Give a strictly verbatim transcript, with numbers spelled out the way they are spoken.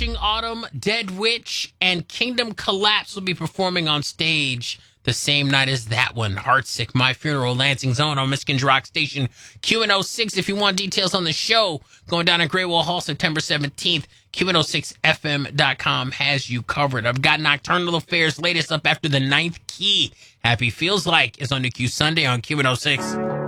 Watching Autumn, Dead Witch, and Kingdom Collapse will be performing on stage the same night as that one. Heartsick, My Funeral, Lansing's Own on Michigan's Rock Station, Q N oh six. If you want details on the show, going down at Great Wall Hall September seventeenth, Q N oh six F M dot com has you covered. I've got Nocturnal Affairs latest up after the ninth key. Happy Feels Like is on the Q Sunday on Q N oh six.